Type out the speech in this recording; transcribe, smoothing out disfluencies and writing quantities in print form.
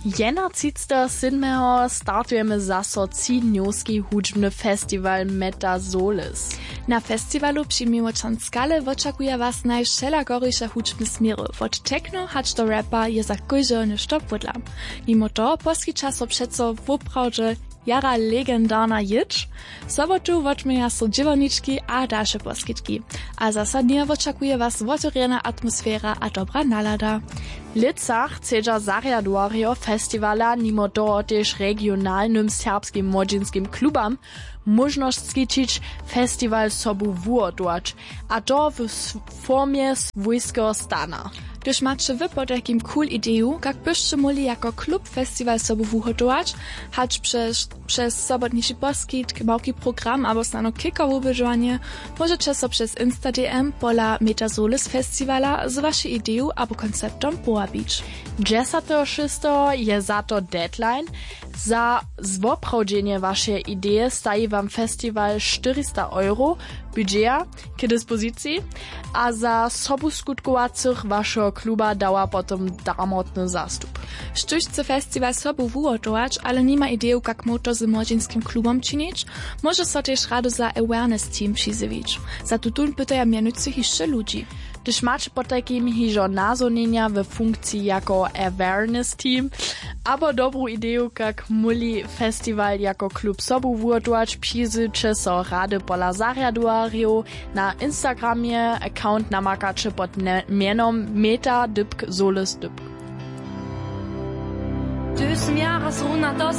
7. startujemy zaso Cidniowski hudźbny festiwal Metasolis. Na festiwalu przy Miłoczanskale oczekuje was najwszelakoryjsze hudźbne směry. Od techno hacz do rapa je za kujże ništo pudla. Mimo to poskyča so přeco woprawdźe jara legendarna jitž, sobotu vočmeja so dźěłonički a dalsze poskytki. A zasadnie oczekuje was otvorena atmosfera a dobra nalada. Lica chcedźa zariadowario festiwala nimo toho tež regionalnym serbskim młodzieńskim klubam możność skičić festiwal sobu wuodłać, a to w formie swojskiego stana. Gdyż macie wy pod jakim cool ideju, jak byście mogli jako klub festiwal sobu wuhodować, hać przez sobotniczy poskit, małki program albo stano kickowe ubyżowanie, możecie so przez Insta-DM pola Metasolis festiwala z waszej ideju albo konceptom połabić. 10.6. je za to deadline. Za zwoprawdzenie waszej idei staje wam festiwal 400 € budżeta k dyspozycji, a za sobu skutkowacych waszego kluba dała potom darmotny zastup. Sztuś chce festiwal sobu wuhodować, ale nie ma ideju, jak moto z młodzieńskim klubom czynić, może so też rado za awareness team przyzywić. Za tutun pytaja mianujcych jeszcze ludzi. Gdyż macie po takim hižo nazonienia w funkcji jako awareness team, abo dobrą ideę, jak muli festiwal jako klub sobu wuhodować, przyzycie so rady pola zariadowario na Instagramie, account namakacie pod mianom Meta-Solis. 1000 Jahre runter, das